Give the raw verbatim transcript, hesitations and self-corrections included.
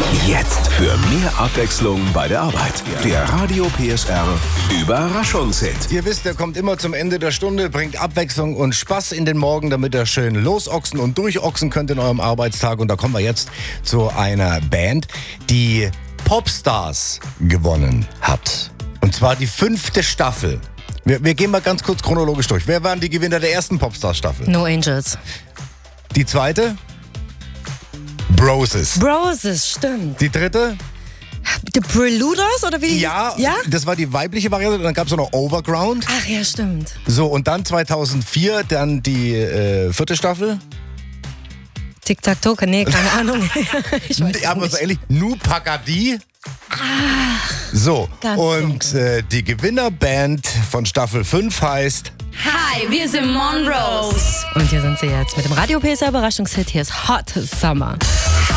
Jetzt für mehr Abwechslung bei der Arbeit. Der Radio P S R Überraschungshit. Ihr wisst, er kommt immer zum Ende der Stunde, bringt Abwechslung und Spaß in den Morgen, damit ihr schön losochsen und durchochsen könnt in eurem Arbeitstag. Und da kommen wir jetzt zu einer Band, die Popstars gewonnen hat. Und zwar die fünfte Staffel. Wir, wir gehen mal ganz kurz chronologisch durch. Wer waren die Gewinner der ersten Popstars-Staffel? No Angels. Die zweite? Broses. Broses, stimmt. Die dritte? The Preluders oder wie? Ja, ja, das war die weibliche Variante. Und dann gab es noch Overground. Ach ja, stimmt. So, und dann zweitausendvier dann die äh, vierte Staffel. Tic-Tac-Toe, nee, keine Ahnung. Ich weiß Aber nicht. so ähnlich, Nu Pagadi. So, Ganz und äh, die Gewinnerband von Staffel fünf heißt... Hi, wir sind Monrose. Und hier sind sie jetzt mit dem Radio P S R Überraschungshit. Hier ist Hot Summer.